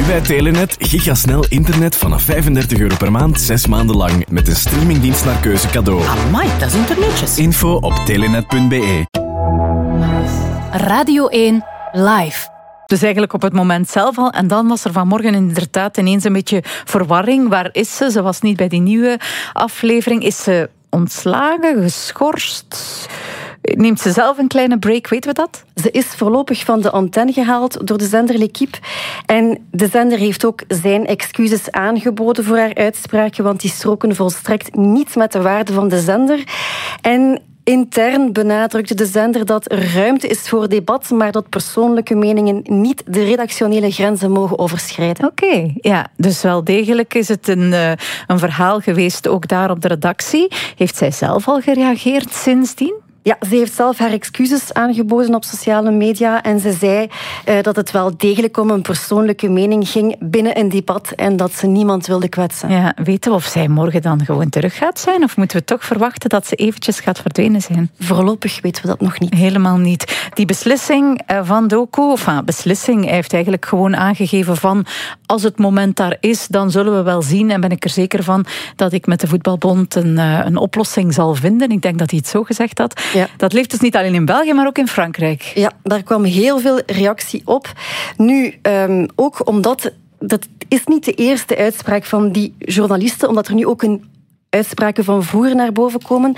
bij Telenet gigasnel internet vanaf €35 per maand, 6 maanden lang. Met een streamingdienst naar keuze cadeau. Amai, dat is internetjes. Info op telenet.be. Radio 1 live. Dus eigenlijk op het moment zelf al. En dan was er vanmorgen inderdaad ineens een beetje verwarring. Waar is ze? Ze was niet bij die nieuwe aflevering. Is ze ontslagen, geschorst? Neemt ze zelf een kleine break, weten we dat? Ze is voorlopig van de antenne gehaald door de zender L'Équipe. En de zender heeft ook zijn excuses aangeboden voor haar uitspraken, want die stroken volstrekt niet met de waarde van de zender. En intern benadrukte de zender dat er ruimte is voor debat, maar dat persoonlijke meningen niet de redactionele grenzen mogen overschrijden. Oké, ja, dus wel degelijk is het een verhaal geweest, ook daar op de redactie. Heeft zij zelf al gereageerd sindsdien? Ja, ze heeft zelf haar excuses aangeboden op sociale media en ze zei dat het wel degelijk om een persoonlijke mening ging binnen een debat en dat ze niemand wilde kwetsen. Ja, weten we of zij morgen dan gewoon terug gaat zijn of moeten we toch verwachten dat ze eventjes gaat verdwenen zijn? Voorlopig weten we dat nog niet. Helemaal niet. Die beslissing van Doku, hij heeft eigenlijk gewoon aangegeven van als het moment daar is, dan zullen we wel zien en ben ik er zeker van dat ik met de Voetbalbond een oplossing zal vinden. Ik denk dat hij het zo gezegd had. Ja. Dat leeft dus niet alleen in België, maar ook in Frankrijk. Ja, daar kwam heel veel reactie op. Nu, ook omdat dat is niet de eerste uitspraak van die journalisten, omdat er nu ook uitspraken van vroeger naar boven komen.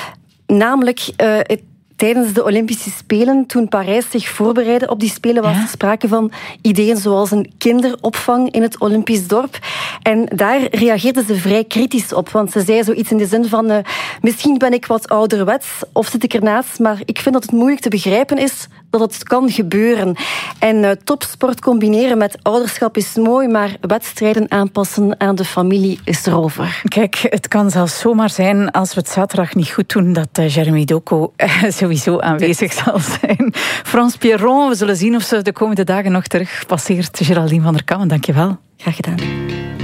Namelijk tijdens de Olympische Spelen, toen Parijs zich voorbereidde op die Spelen, was er sprake van ideeën zoals een kinderopvang in het Olympisch dorp. En daar reageerde ze vrij kritisch op, want ze zei zoiets in de zin van misschien ben ik wat ouderwets of zit ik ernaast, maar ik vind dat het moeilijk te begrijpen is dat het kan gebeuren. En topsport combineren met ouderschap is mooi, maar wedstrijden aanpassen aan de familie is erover. Kijk, het kan zelfs zomaar zijn als we het zaterdag niet goed doen dat Jeremy Doku sowieso aanwezig zal zijn. Frans Pierron, we zullen zien of ze de komende dagen nog terug passeert. Geraldine van der Kammen, dank je wel. Graag gedaan.